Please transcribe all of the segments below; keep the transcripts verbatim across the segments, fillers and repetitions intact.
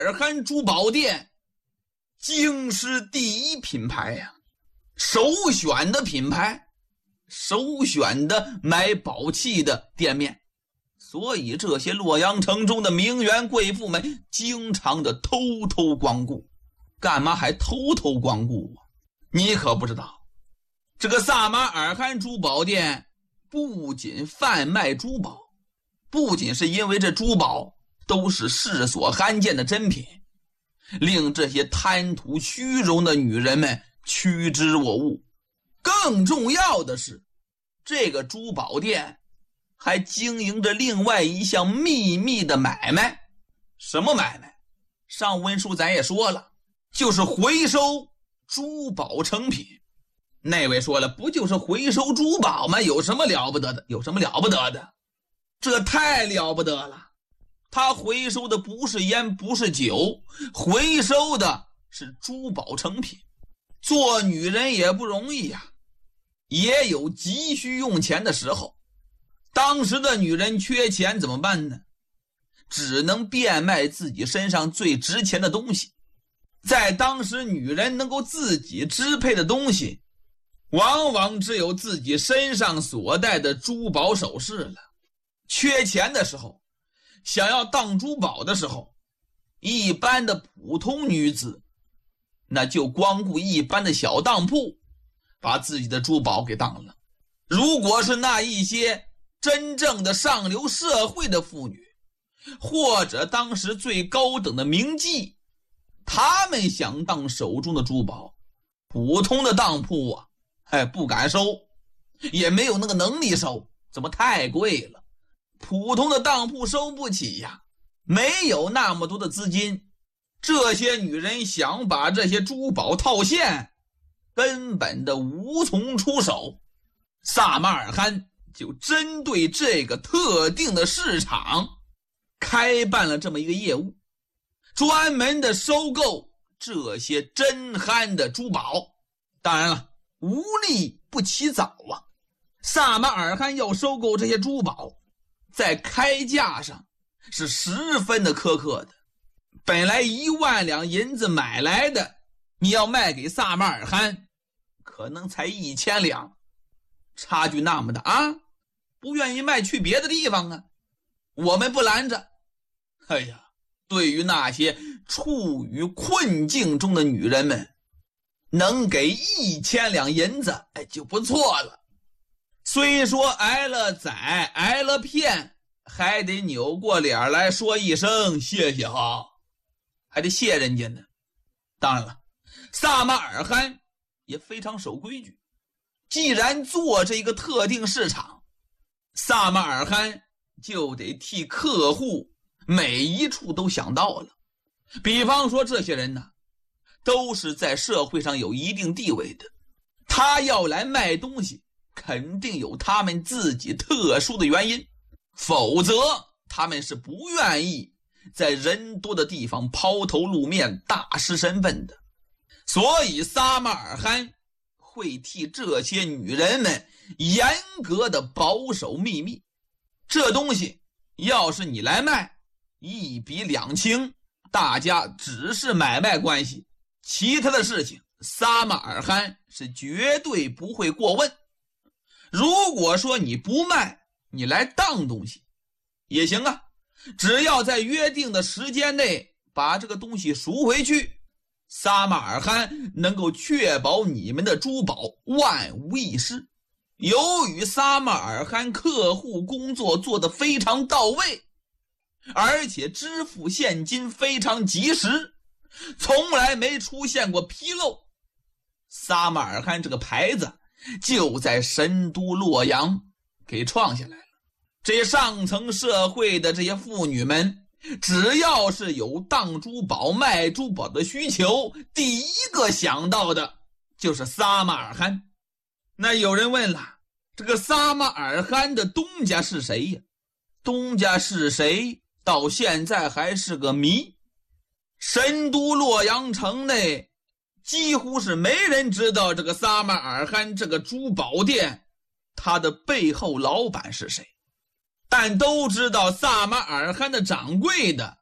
尔罕珠宝店京师第一品牌呀、啊，首选的品牌，首选的买宝器的店面，所以这些洛阳城中的名媛贵妇们经常的偷偷光顾。干嘛还偷偷光顾啊？你可不知道，这个萨马尔罕珠宝店不仅贩卖珠宝，不仅是因为这珠宝都是世所罕见的珍品，令这些贪图虚荣的女人们趋之若鹜。更重要的是，这个珠宝店还经营着另外一项秘密的买卖。什么买卖？上文书咱也说了，就是回收珠宝成品。那位说了，不就是回收珠宝吗？有什么了不得的？有什么了不得的？这太了不得了。他回收的不是烟，不是酒，回收的是珠宝成品。做女人也不容易呀、啊，也有急需用钱的时候。当时的女人缺钱怎么办呢？只能变卖自己身上最值钱的东西。在当时，女人能够自己支配的东西，往往只有自己身上所戴的珠宝首饰了。缺钱的时候，想要当珠宝的时候，一般的普通女子那就光顾一般的小当铺，把自己的珠宝给当了。如果是那一些真正的上流社会的妇女，或者当时最高等的名妓，他们想当手中的珠宝，普通的当铺啊，哎，不敢收，也没有那个能力收，怎么太贵了，普通的当铺收不起呀，没有那么多的资金。这些女人想把这些珠宝套现，根本的无从出手。萨马尔罕就针对这个特定的市场开办了这么一个业务，专门的收购这些真憨的珠宝。当然了，无利不起早啊，萨马尔罕要收购这些珠宝，在开价上是十分的苛刻的。本来一万两银子买来的，你要卖给萨马尔罕，可能才一千两，差距那么大啊！不愿意卖去别的地方啊，我们不拦着。哎呀，对于那些处于困境中的女人们，能给一千两银子，哎，就不错了。虽说挨了宰，挨了骗，还得扭过脸来说一声谢谢哈，还得谢人家呢。当然了，萨马尔罕也非常守规矩。既然做这个特定市场，萨马尔罕就得替客户每一处都想到了。比方说，这些人呢，都是在社会上有一定地位的，他要来卖东西，肯定有他们自己特殊的原因，否则他们是不愿意在人多的地方抛头露面，大失身份的。所以萨马尔罕会替这些女人们严格的保守秘密。这东西要是你来卖，一笔两清，大家只是买卖关系，其他的事情萨马尔罕是绝对不会过问。如果说你不卖，你来当东西也行啊，只要在约定的时间内把这个东西赎回去，萨马尔罕能够确保你们的珠宝万无一失。由于萨马尔罕客户工作做得非常到位，而且支付现金非常及时，从来没出现过纰漏，萨马尔罕这个牌子就在神都洛阳给创下来了。这些上层社会的这些妇女们，只要是有当珠宝卖珠宝的需求，第一个想到的就是萨马尔罕。那有人问了，这个萨马尔罕的东家是谁呀？东家是谁到现在还是个谜。神都洛阳城内几乎是没人知道这个萨马尔罕这个珠宝店他的背后老板是谁，但都知道萨马尔罕的掌柜的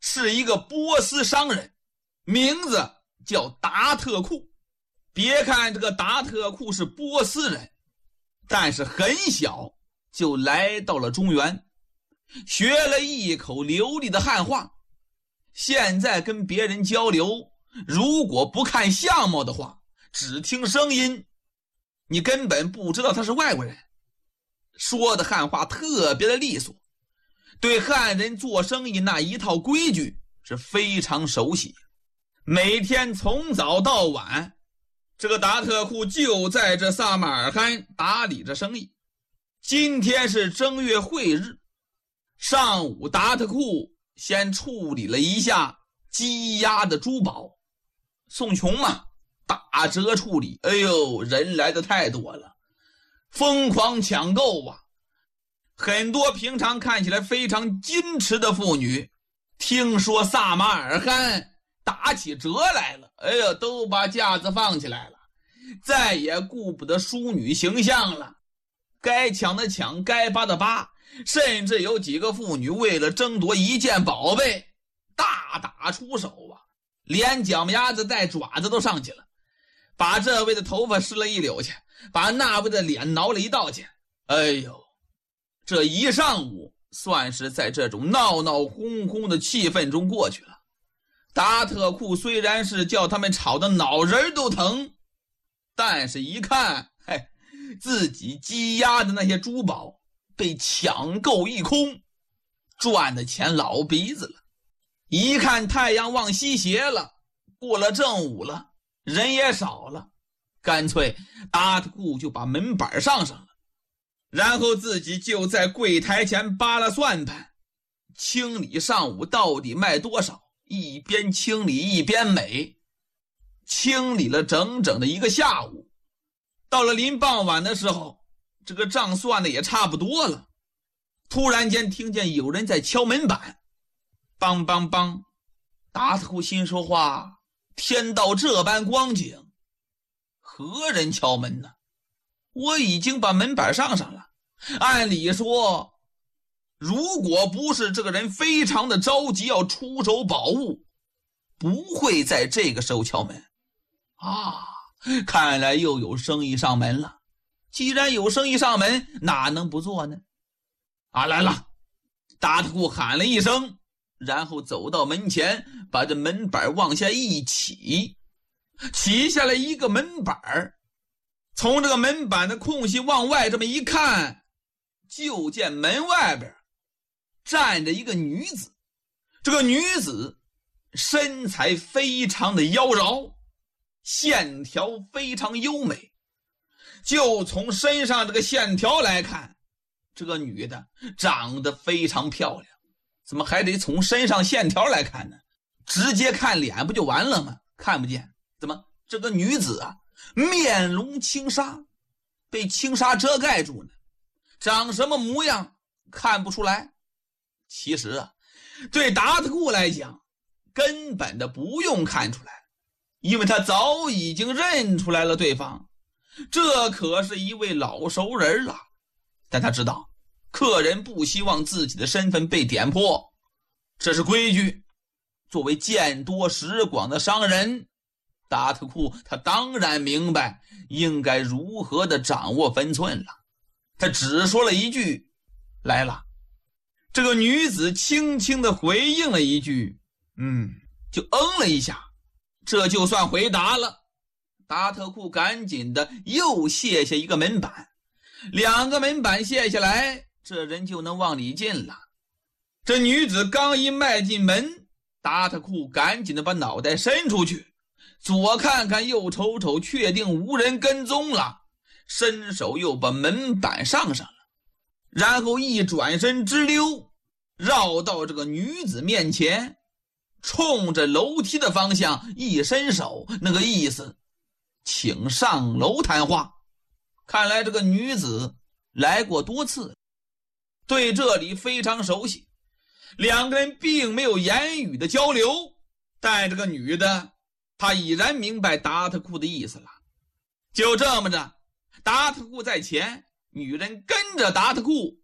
是一个波斯商人，名字叫达特库。别看这个达特库是波斯人，但是很小就来到了中原，学了一口流利的汉话。现在跟别人交流，如果不看相貌的话，只听声音，你根本不知道他是外国人。说的汉话特别的利索，对汉人做生意那一套规矩是非常熟悉。每天从早到晚，这个达特库就在这撒马尔罕打理着生意。今天是正月会日，上午达特库先处理了一下积压的珠宝，送穷嘛，打折处理。哎呦，人来的太多了，疯狂抢购啊！很多平常看起来非常矜持的妇女，听说撒马尔罕打起折来了，哎呦，都把架子放起来了，再也顾不得淑女形象了，该抢的抢，该扒的扒，甚至有几个妇女为了争夺一件宝贝大打出手啊，连脚丫子带爪子都上去了，把这位的头发撕了一绺去，把那位的脸挠了一道去。哎呦，这一上午算是在这种闹闹哄哄的气氛中过去了。达特库虽然是叫他们吵得脑仁都疼，但是一看，嘿，自己积压的那些珠宝被抢购一空，赚的钱老鼻子了。一看太阳往西斜了，过了正午了，人也少了，干脆达特库就把门板上上了，然后自己就在柜台前扒拉算盘，清理上午到底卖多少，一边清理一边美。清理了整整的一个下午，到了临傍晚的时候，这个账算的也差不多了。突然间听见有人在敲门板，梆梆梆。达特库心说话，天到这般光景，何人敲门呢？我已经把门板上上了，按理说如果不是这个人非常的着急要出手宝物，不会在这个时候敲门啊。看来又有生意上门了，既然有生意上门，哪能不做呢？啊，来了！达特库喊了一声，然后走到门前，把这门板往下一起，起下来一个门板。从这个门板的空隙往外这么一看，就见门外边站着一个女子。这个女子身材非常的妖娆，线条非常优美，就从身上这个线条来看，这个女的长得非常漂亮。怎么还得从身上线条来看呢？直接看脸不就完了吗？看不见。怎么这个女子啊，面容轻纱，被轻纱遮盖住呢，长什么模样看不出来。其实啊，对达特库来讲根本的不用看出来，因为他早已经认出来了对方，这可是一位老熟人了。但他知道客人不希望自己的身份被点破，这是规矩。作为见多识广的商人，达特库他当然明白应该如何的掌握分寸了。他只说了一句来了，这个女子轻轻地回应了一句嗯，就嗯了一下，这就算回答了。达特库赶紧的又卸下一个门板，两个门板卸下来，这人就能往里进了。这女子刚一迈进门，达特库赶紧的把脑袋伸出去，左看看右瞅瞅，确定无人跟踪了，伸手又把门板上上了，然后一转身直溜，绕到这个女子面前，冲着楼梯的方向一伸手，那个意思请上楼谈话。看来这个女子来过多次，对这里非常熟悉。两个人并没有言语的交流，但这个女的她已然明白达特库的意思了。就这么着，达特库在前，女人跟着达特库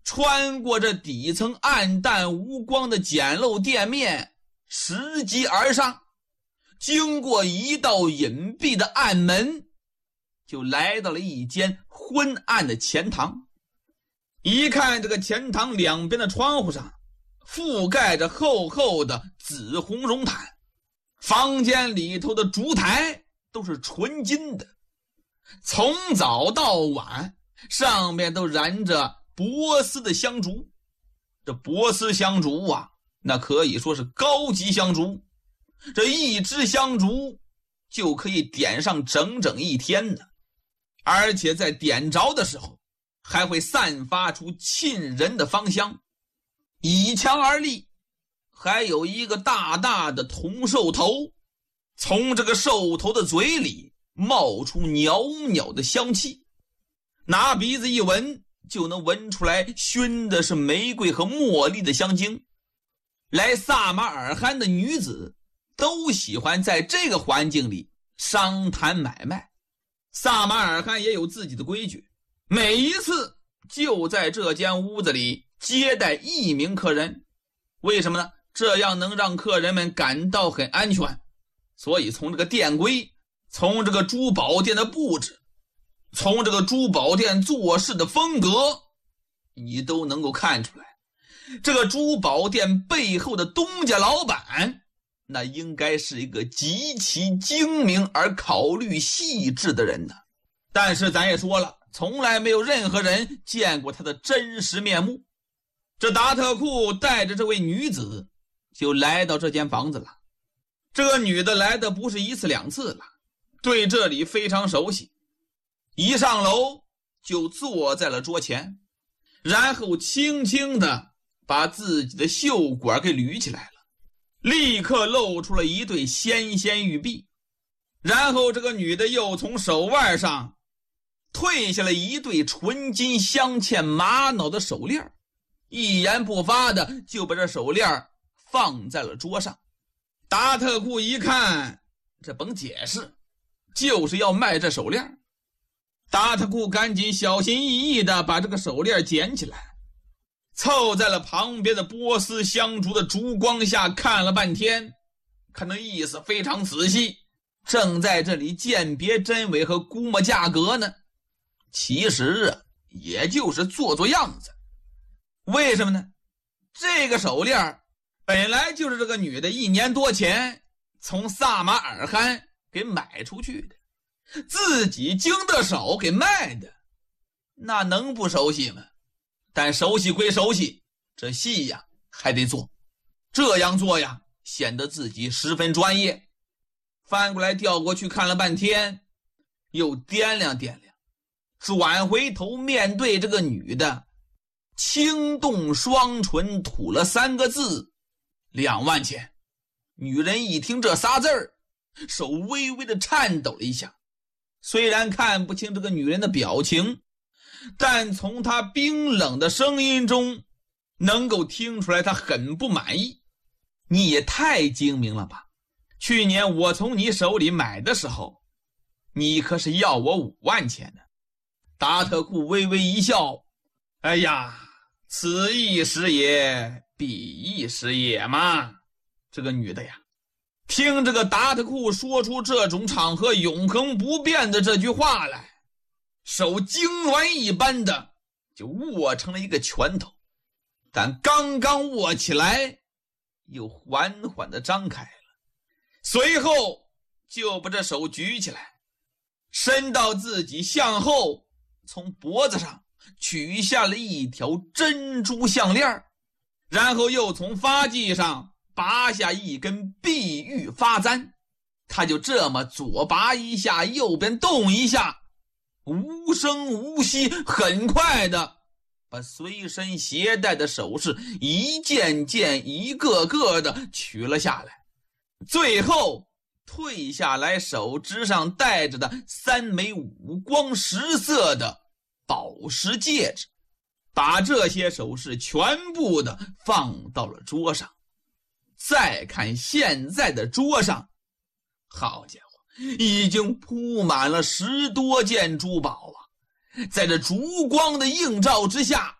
穿过这底层暗淡无光的简陋店面，拾级而上，经过一道隐蔽的暗门，就来到了一间昏暗的前堂。一看这个前堂两边的窗户上覆盖着厚厚的紫红绒毯，房间里头的烛台都是纯金的，从早到晚上面都燃着波斯的香烛。这波斯香烛啊，那可以说是高级香烛，这一支香烛就可以点上整整一天呢，而且在点着的时候还会散发出沁人的芳香。倚墙而立，还有一个大大的铜兽头，从这个兽头的嘴里冒出袅袅的香气，拿鼻子一闻就能闻出来熏的是玫瑰和茉莉的香精。来撒马尔罕的女子都喜欢在这个环境里商谈买卖。撒马尔罕也有自己的规矩，每一次就在这间屋子里接待一名客人。为什么呢？这样能让客人们感到很安全。所以从这个店规，从这个珠宝店的布置，从这个珠宝店做事的风格，你都能够看出来，这个珠宝店背后的东家老板，那应该是一个极其精明而考虑细致的人呢。但是咱也说了，从来没有任何人见过他的真实面目。这达特库带着这位女子就来到这间房子了。这个女的来的不是一次两次了，对这里非常熟悉。一上楼就坐在了桌前，然后轻轻地把自己的袖管给捋起来了，立刻露出了一对纤纤玉臂。然后这个女的又从手腕上褪下了一对纯金镶嵌玛瑙的手链，一言不发的就把这手链放在了桌上。达特库一看，这甭解释，就是要卖这手链。达特库赶紧小心翼翼的把这个手链捡起来，凑在了旁边的波斯香烛的烛光下看了半天，看那意思非常仔细，正在这里鉴别真伪和估摸价格呢。其实啊，也就是做做样子。为什么呢？这个手链本来就是这个女的一年多前从撒马尔罕给买出去的，自己经的手给卖的，那能不熟悉吗？但熟悉归熟悉，这戏呀还得做，这样做呀显得自己十分专业。翻过来调过去看了半天，又掂量掂量，转回头面对这个女的，轻动双唇吐了三个字：两万钱。女人一听这仨字儿，手微微的颤抖了一下。虽然看不清这个女人的表情，但从她冰冷的声音中能够听出来她很不满意。你也太精明了吧，去年我从你手里买的时候，你可是要我五万钱呢。达特库微微一笑，哎呀，此一时也，彼一时也嘛。这个女的呀，听这个达特库说出这种场合永恒不变的这句话来，手痉挛一般的就握成了一个拳头，但刚刚握起来又缓缓地张开了，随后就把这手举起来，伸到自己向后，从脖子上取下了一条珍珠项链，然后又从发髻上拔下一根碧玉发簪。他就这么左拔一下，右边动一下，无声无息，很快的把随身携带的首饰一件件一个个的取了下来，最后退下来手指上戴着的三枚五光十色的宝石戒指，把这些首饰全部的放到了桌上。再看现在的桌上，好家伙，已经铺满了十多件珠宝啊！在这烛光的映照之下，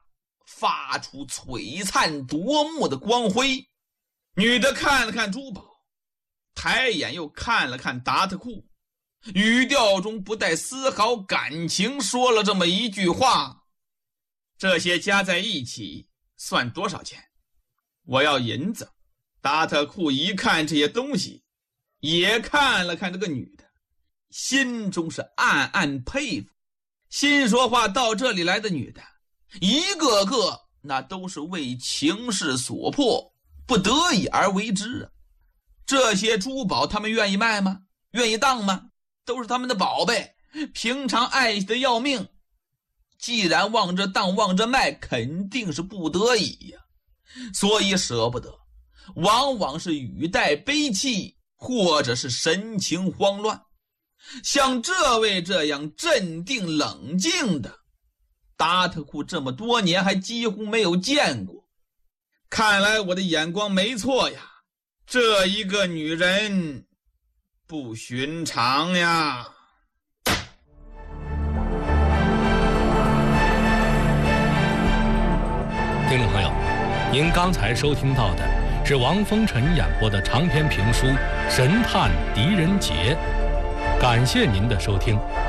发出璀璨夺目的光辉。女的看了看珠宝，抬眼又看了看达特库，语调中不带丝毫感情，说了这么一句话：这些加在一起算多少钱？我要银子。达特库一看这些东西，也看了看这个女的，心中是暗暗佩服。新说话到这里来的女的，一个个那都是为情势所迫，不得已而为之啊。这些珠宝他们愿意卖吗？愿意当吗？都是他们的宝贝，平常爱惜的要命，既然望着当望着卖，肯定是不得已呀、啊，所以舍不得，往往是语带悲戚，或者是神情慌乱。像这位这样镇定冷静的，达特库这么多年还几乎没有见过。看来我的眼光没错呀，这一个女人不寻常呀。 听众朋友，您刚才收听到的是王风尘演播的长篇评书《神探狄仁杰》，感谢您的收听。